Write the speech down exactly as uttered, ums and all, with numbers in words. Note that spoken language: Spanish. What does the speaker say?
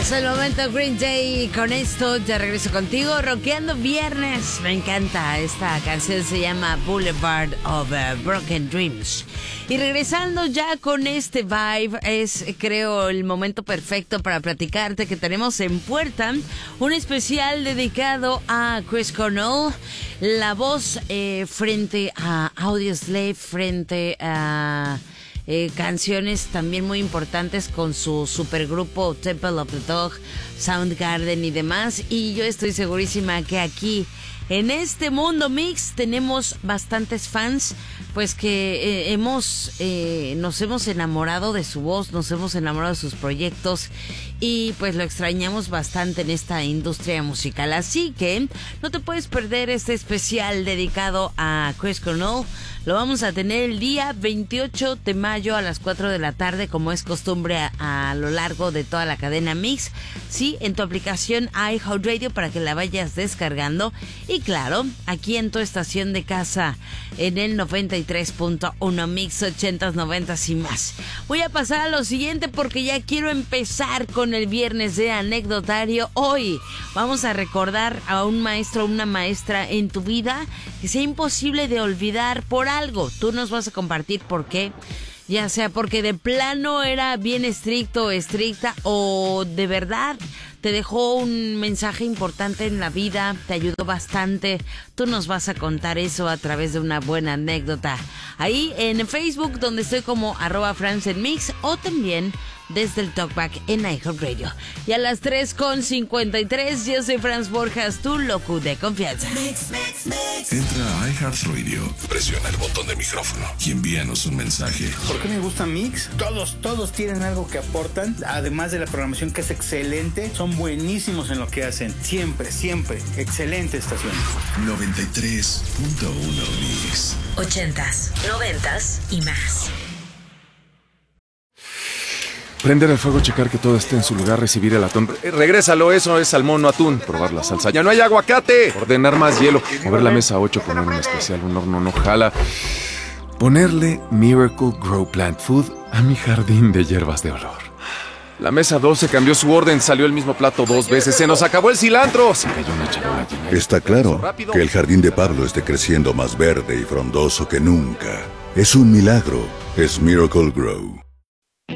Es el momento Green Day. Con esto ya regreso contigo, rockeando viernes. Me encanta. Esta canción se llama Boulevard of uh, Broken Dreams. Y regresando ya con este vibe, es creo el momento perfecto para platicarte que tenemos en puerta un especial dedicado a Chris Cornell, la voz eh, frente a Audioslave, frente a eh, canciones también muy importantes con su supergrupo Temple of the Dog, Soundgarden y demás. Y yo estoy segurísima que aquí en este Mundo Mix tenemos bastantes fans, pues que eh, hemos eh, nos hemos enamorado de su voz, nos hemos enamorado de sus proyectos y pues lo extrañamos bastante en esta industria musical. Así que no te puedes perder este especial dedicado a Chris Cornell. Lo vamos a tener el día veintiocho de mayo a las cuatro de la tarde, como es costumbre a, a lo largo de toda la cadena Mix. Sí, en tu aplicación iHeartRadio para que la vayas descargando. Y claro, aquí en tu estación de casa en el noventa y tres punto uno Mix ochentas, noventas y más. Voy a pasar a lo siguiente porque ya quiero empezar con el viernes de anecdotario. Hoy vamos a recordar a un maestro o una maestra en tu vida que sea imposible de olvidar por algo. Tú nos vas a compartir por qué. Ya sea porque de plano era bien estricto o estricta, o de verdad te dejó un mensaje importante en la vida, te ayudó bastante. Tú nos vas a contar eso a través de una buena anécdota. Ahí en Facebook, donde estoy como arroba francenmix, o también desde el Talkback en iHeartRadio. Y a las tres con cincuenta y tres, yo soy Franz Borjas, tu locu de confianza. Mix, mix, mix. Entra a iHeartRadio, presiona el botón de micrófono y envíanos un mensaje. ¿Por qué me gusta Mix? Todos, todos tienen algo que aportan, además de la programación que es excelente. Son buenísimos en lo que hacen. Siempre, siempre. Excelente estación. noventa y tres punto uno Mix. Ochentas, noventas y más. Prender el fuego, checar que todo esté en su lugar, recibir el atún. Eh, regrésalo, eso es salmón o atún. Probar la salsa. ¡Ya no hay aguacate! Ordenar más hielo. Mover la mesa ocho, poner un especial, un horno no jala. Ponerle Miracle Grow Plant Food a mi jardín de hierbas de olor. La mesa doce cambió su orden, salió el mismo plato dos veces. ¡Se nos acabó el cilantro! Se cayó una charola llena. Está claro que el jardín de Pablo esté creciendo más verde y frondoso que nunca. Es un milagro. Es Miracle Grow.